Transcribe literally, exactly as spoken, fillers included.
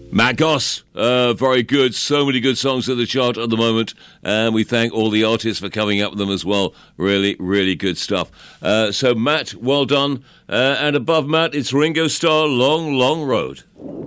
Matt Goss, uh, very good. So many good songs at the chart at the moment, and we thank all the artists for coming up with them as well. Really, really good stuff. Uh, so, Matt, well done. Uh, and above Matt, it's Ringo Starr, Long, Long Road.